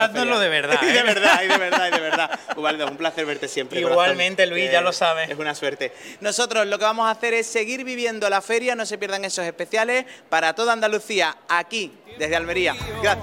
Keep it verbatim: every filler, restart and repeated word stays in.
Haznoslo de verdad. Y ¿eh? de verdad, y de verdad, y de verdad. Ubaldo, un placer verte siempre. Igualmente, corazón. Luis, Eh, ya lo sabes. Es una suerte. Nosotros lo que vamos a hacer es seguir viviendo la feria, no se pierdan esos especiales para toda Andalucía, aquí, desde Almería. Gracias.